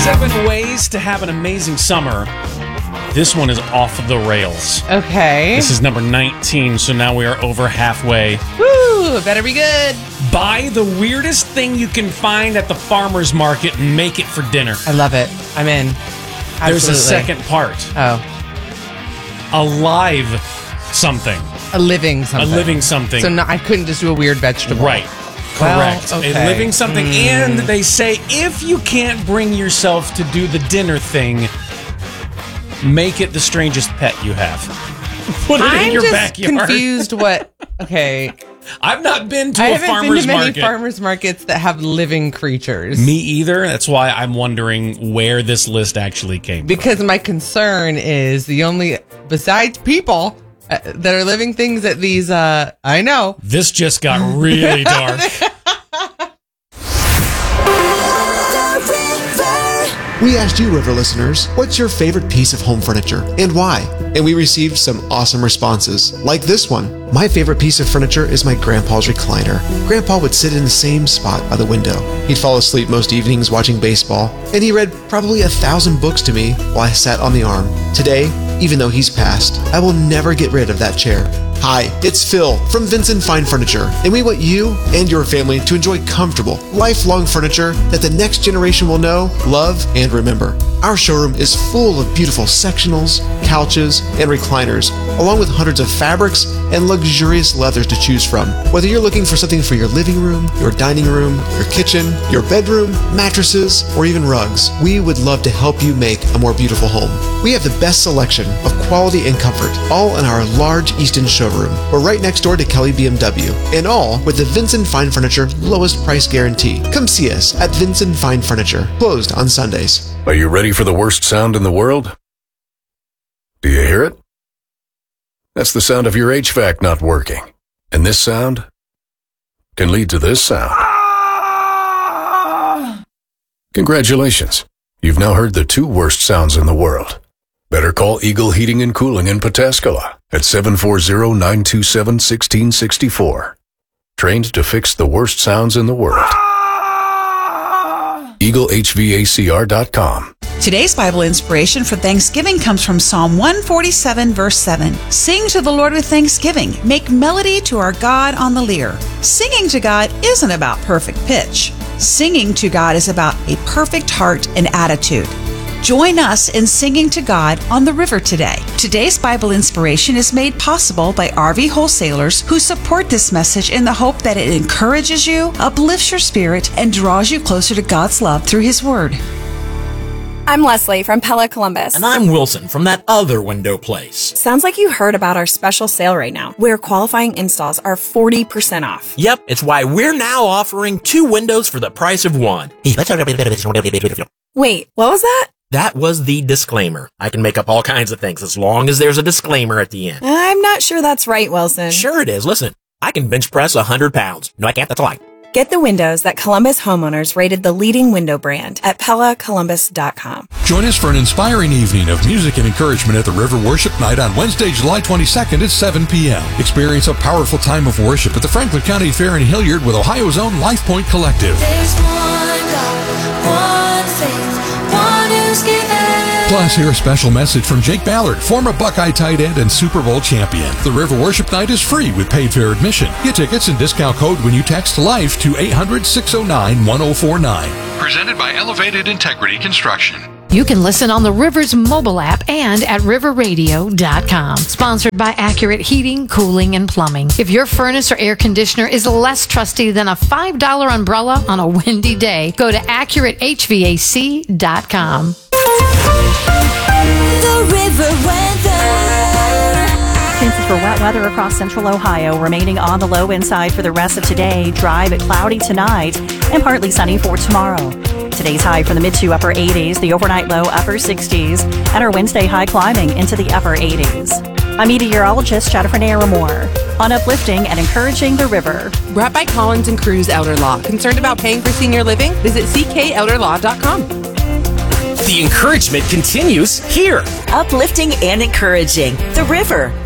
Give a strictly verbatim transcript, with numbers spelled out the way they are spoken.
Seven ways to have an amazing summer. This one is off the rails. Okay. This is number nineteen, so now we are over halfway. Woo! Better be good. Buy the weirdest thing you can find at the farmer's market and make it for dinner. I love it. I'm in. Absolutely. There's a second part. Oh. A live something. A living something. A living something. So no, I couldn't just do a weird vegetable. Right. Correct. Well, okay. A living something. Mm. And they say if you can't bring yourself to do the dinner thing, make it the strangest pet you have. Put it I'm in your just backyard. confused what... Okay. I've not been to I a haven't farmer's been to many market. farmers markets that have living creatures. Me either. That's why I'm wondering where this list actually came because from. My concern is the only... Besides people... Uh, that are living things at these, uh, I know. This just got really dark. We asked you, River listeners, what's your favorite piece of home furniture and why? And we received some awesome responses, like this one. My favorite piece of furniture is my grandpa's recliner. Grandpa would sit in the same spot by the window. He'd fall asleep most evenings watching baseball, and he read probably a thousand books to me while I sat on the arm. Today, even though he's passed, I will never get rid of that chair. Hi, it's Phil from Vincent Fine Furniture, and we want you and your family to enjoy comfortable, lifelong furniture that the next generation will know, love, and remember. Our showroom is full of beautiful sectionals, couches, and recliners, along with hundreds of fabrics and luxurious leathers to choose from. Whether you're looking for something for your living room, your dining room, your kitchen, your bedroom, mattresses, or even rugs, we would love to help you make a more beautiful home. We have the best selection of quality and comfort, all in our large Easton showroom. We're right next door to Kelly B M W, and all with the Vincent Fine Furniture lowest price guarantee. Come see us at Vincent Fine Furniture, closed on Sundays. Are you ready for the worst sound in the world? Do you hear it? That's the sound of your H V A C not working. And this sound can lead to this sound. Congratulations. You've now heard the two worst sounds in the world. Better call Eagle Heating and Cooling in Pataskala at seven four zero, nine two seven, one six six four. Trained to fix the worst sounds in the world. Eagle H V A C R dot com. Today's Bible inspiration for Thanksgiving comes from Psalm one forty-seven, verse seven. Sing to the Lord with thanksgiving. Make melody to our God on the lyre. Singing to God isn't about perfect pitch. Singing to God is about a perfect heart and attitude. Join us in singing to God on the river today. Today's Bible inspiration is made possible by R V wholesalers who support this message in the hope that it encourages you, uplifts your spirit, and draws you closer to God's love through His Word. I'm Leslie from Pella Columbus. And I'm Wilson from that other window place. Sounds like you heard about our special sale right now, where qualifying installs are forty percent off. Yep, it's why we're now offering two windows for the price of one. Wait, what was that? That was the disclaimer. I can make up all kinds of things as long as there's a disclaimer at the end. I'm not sure that's right, Wilson. Sure it is. Listen, I can bench press one hundred pounds. No, I can't. That's a lie. Get the windows that Columbus homeowners rated the leading window brand at Pella Columbus dot com. Join us for an inspiring evening of music and encouragement at the River Worship Night on Wednesday, July twenty-second at seven p.m. Experience a powerful time of worship at the Franklin County Fair in Hilliard with Ohio's own Life Point Collective. There's one God, one faith, one who's given. Plus, hear a special message from Jake Ballard, former Buckeye tight end and Super Bowl champion. The River Worship Night is free with paid fair admission. Get tickets and discount code when you text LIFE to eight hundred, six oh nine, one oh four nine. Presented by Elevated Integrity Construction. You can listen on the Rivers mobile app and at river radio dot com. Sponsored by Accurate Heating, Cooling, and Plumbing. If your furnace or air conditioner is less trusty than a five dollar umbrella on a windy day, go to accurate H V A C dot com. The river weather. Chances for wet weather across central Ohio remaining on the low end side for the rest of today. Dry but cloudy tonight and partly sunny for tomorrow. Today's high from the mid to upper eighties, the overnight low upper sixties, and our Wednesday high climbing into the upper eighties. I'm meteorologist Jennifer Naramore on uplifting and encouraging the river. Brought by Collins and Cruz Elder Law. Concerned about paying for senior living? Visit c k elder law dot com. The encouragement continues here. Uplifting and encouraging the river.